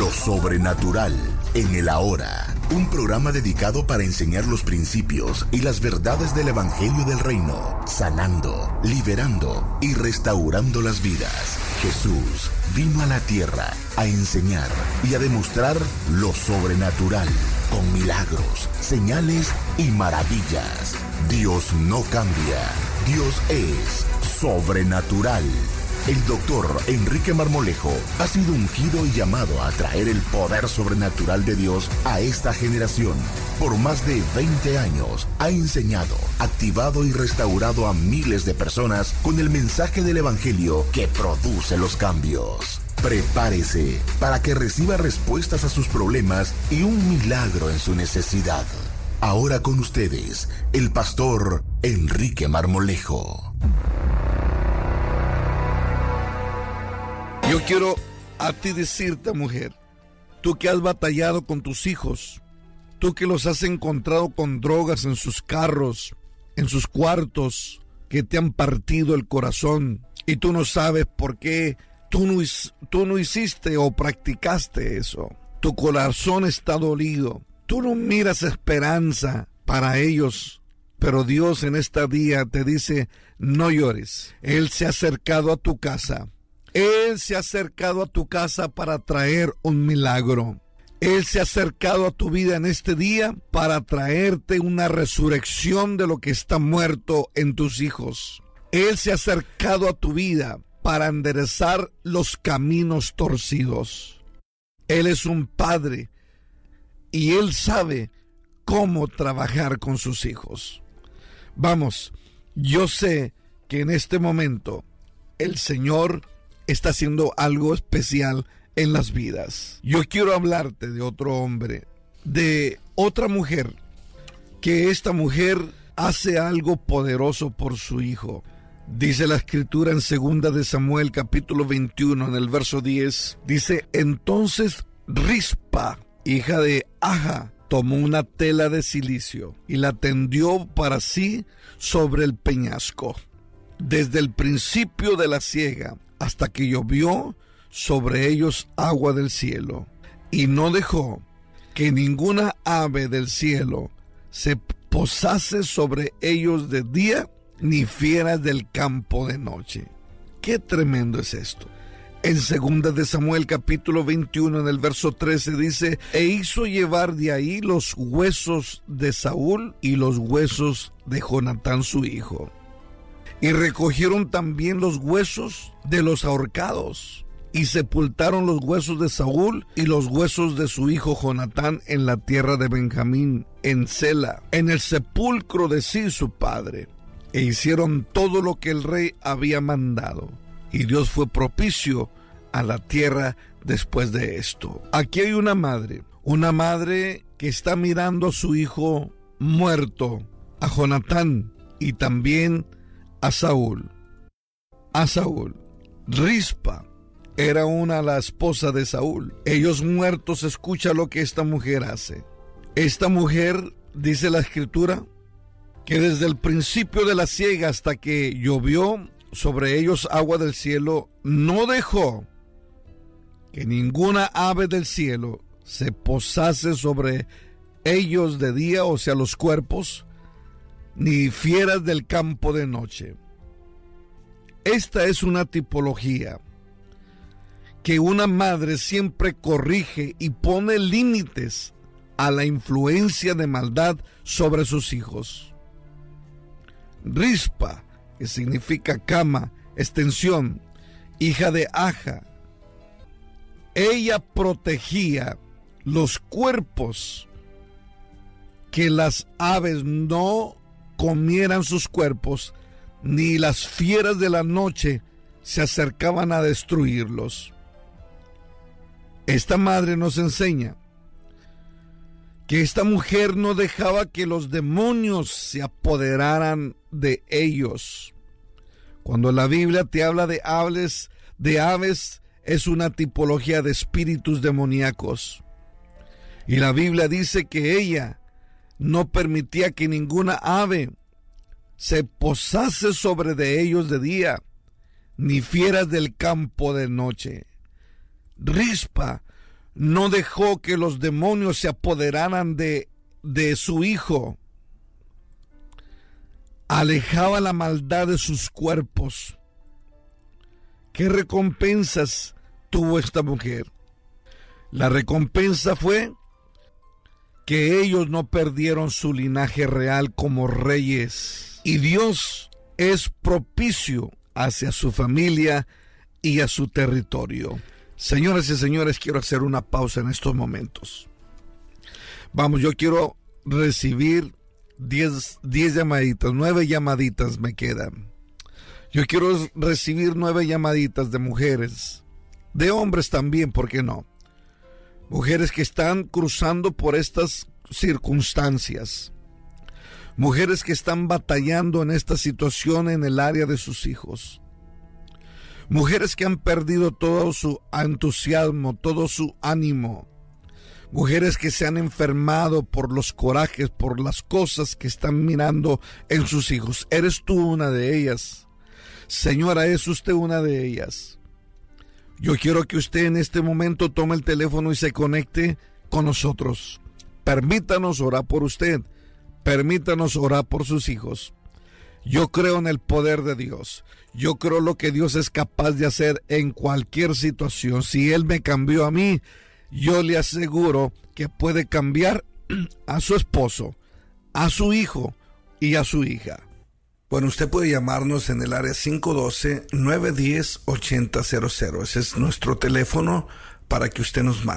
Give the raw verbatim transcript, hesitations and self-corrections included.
Lo sobrenatural en el ahora. Un programa dedicado para enseñar los principios y las verdades del Evangelio del Reino, sanando, liberando y restaurando las vidas. Jesús vino a la tierra a enseñar y a demostrar lo sobrenatural con milagros, señales y maravillas. Dios no cambia. Dios es sobrenatural. El doctor Enrique Marmolejo ha sido ungido y llamado a traer el poder sobrenatural de Dios a esta generación. Por más de veinte años ha enseñado, activado y restaurado a miles de personas con el mensaje del Evangelio que produce los cambios. Prepárese para que reciba respuestas a sus problemas y un milagro en su necesidad. Ahora con ustedes, el pastor Enrique Marmolejo. Yo quiero a ti decirte, mujer, tú que has batallado con tus hijos, tú que los has encontrado con drogas en sus carros, en sus cuartos, que te han partido el corazón y tú no sabes por qué tú no, tú no hiciste o practicaste eso. Tu corazón está dolido, tú no miras esperanza para ellos, pero Dios en este día te dice, no llores. Él se ha acercado a tu casa. Él se ha acercado a tu casa para traer un milagro. Él se ha acercado a tu vida en este día para traerte una resurrección de lo que está muerto en tus hijos. Él se ha acercado a tu vida para enderezar los caminos torcidos. Él es un padre y Él sabe cómo trabajar con sus hijos. Vamos, yo sé que en este momento el Señor está haciendo algo especial en las vidas. Yo quiero hablarte de otro hombre, de otra mujer, que esta mujer hace algo poderoso por su hijo. Dice la escritura en segunda de Samuel capítulo veintiuno en el verso diez, dice, entonces Rispa, hija de Aja, tomó una tela de cilicio y la tendió para sí sobre el peñasco. Desde el principio de la siega hasta que llovió sobre ellos agua del cielo, y no dejó que ninguna ave del cielo se posase sobre ellos de día, ni fieras del campo de noche. Qué tremendo es esto. En segunda de Samuel capítulo veintiuno en el verso trece dice, e hizo llevar de ahí los huesos de Saúl y los huesos de Jonatán su hijo. Y recogieron también los huesos de los ahorcados, y sepultaron los huesos de Saúl y los huesos de su hijo Jonatán en la tierra de Benjamín, en Sela, en el sepulcro de Sí su padre. E hicieron todo lo que el rey había mandado, y Dios fue propicio a la tierra después de esto. Aquí hay una madre, una madre que está mirando a su hijo muerto, a Jonatán, y también a Saúl. A Saúl. Rispa era una la esposa de Saúl. Ellos muertos, escucha lo que esta mujer hace. Esta mujer, dice la escritura, que desde el principio de la siega hasta que llovió sobre ellos agua del cielo, no dejó que ninguna ave del cielo se posase sobre ellos de día, o sea, los cuerpos, ni fieras del campo de noche. Esta es una tipología que una madre siempre corrige y pone límites a la influencia de maldad sobre sus hijos. Rispa, que significa cama, extensión, hija de Aja, ella protegía los cuerpos, que las aves no comieran sus cuerpos, ni las fieras de la noche se acercaban a destruirlos. Esta madre nos enseña que esta mujer no dejaba que los demonios se apoderaran de ellos. Cuando la Biblia te habla de aves, de aves, es una tipología de espíritus demoníacos. Y la Biblia dice que ella no permitía que ninguna ave se posase sobre de ellos de día, ni fieras del campo de noche. Rispa no dejó que los demonios se apoderaran de, de su hijo. Alejaba la maldad de sus cuerpos. ¿Qué recompensas tuvo esta mujer? La recompensa fue que ellos no perdieron su linaje real como reyes. Y Dios es propicio hacia su familia y a su territorio. Señoras y señores, quiero hacer una pausa en estos momentos. Vamos, yo quiero recibir diez, diez llamaditas, nueve llamaditas me quedan. Yo quiero recibir nueve llamaditas de mujeres, de hombres también, ¿por qué no? Mujeres que están cruzando por estas circunstancias. Mujeres que están batallando en esta situación en el área de sus hijos. Mujeres que han perdido todo su entusiasmo, todo su ánimo. Mujeres que se han enfermado por los corajes, por las cosas que están mirando en sus hijos. ¿Eres tú una de ellas? Señora, ¿es usted una de ellas? Yo quiero que usted en este momento tome el teléfono y se conecte con nosotros. Permítanos orar por usted. Permítanos orar por sus hijos. Yo creo en el poder de Dios. Yo creo lo que Dios es capaz de hacer en cualquier situación. Si Él me cambió a mí, yo le aseguro que puede cambiar a su esposo, a su hijo y a su hija. Bueno, usted puede llamarnos en el área cinco uno dos, nueve uno cero, ocho cero cero. Ese es nuestro teléfono para que usted nos mande.